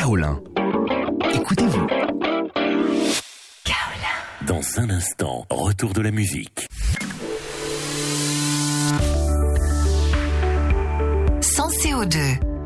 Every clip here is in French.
Kaolin. Écoutez-vous. Dans un instant, retour de la musique. Sans CO2.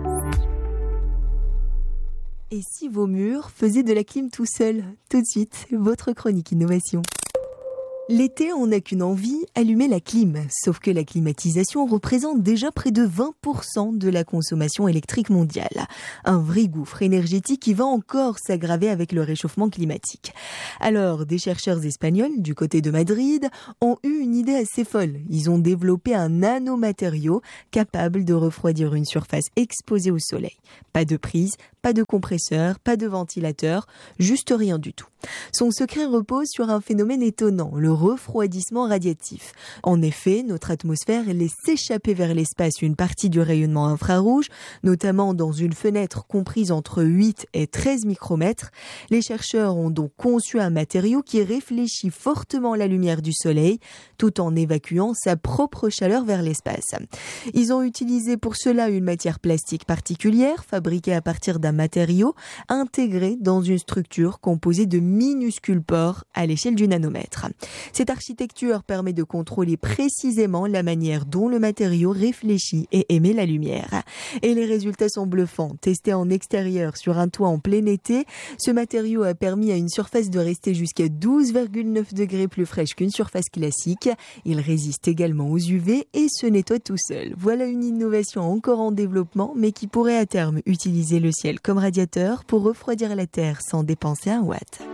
Et si vos murs faisaient de la clim tout seuls ? Tout de suite, votre chronique innovation. L'été, on n'a qu'une envie, allumer la clim. Sauf que la climatisation représente déjà près de 20% de la consommation électrique mondiale. Un vrai gouffre énergétique qui va encore s'aggraver avec le réchauffement climatique. Alors, des chercheurs espagnols du côté de Madrid ont eu une idée assez folle. Ils ont développé un nanomatériau capable de refroidir une surface exposée au soleil. Pas de prise, pas de compresseur, pas de ventilateur, juste rien du tout. Son secret repose sur un phénomène étonnant, le refroidissement radiatif. En effet, notre atmosphère laisse s'échapper vers l'espace une partie du rayonnement infrarouge, notamment dans une fenêtre comprise entre 8 et 13 micromètres. Les chercheurs ont donc conçu un matériau qui réfléchit fortement la lumière du soleil, tout en évacuant sa propre chaleur vers l'espace. Ils ont utilisé pour cela une matière plastique particulière, fabriquée à partir d'un matériau intégré dans une structure composée de minuscules pores à l'échelle du nanomètre. Cette architecture permet de contrôler précisément la manière dont le matériau réfléchit et émet la lumière. Et les résultats sont bluffants. Testé en extérieur sur un toit en plein été, ce matériau a permis à une surface de rester jusqu'à 12,9 degrés plus fraîche qu'une surface classique. Il résiste également aux UV et se nettoie tout seul. Voilà une innovation encore en développement, mais qui pourrait à terme utiliser le ciel comme radiateur pour refroidir la Terre sans dépenser un watt.